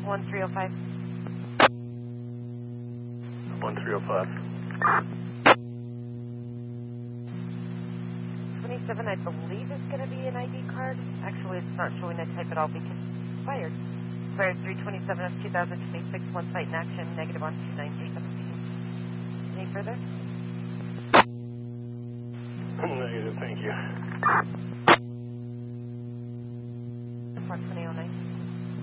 1305. 1305. 27, I believe, is going to be an ID card. Actually, it's not showing a type at all because it's expired. Expired 327 of 2026, one site in action, negative on 29817. Any further? Negative, thank you. Approximately 09.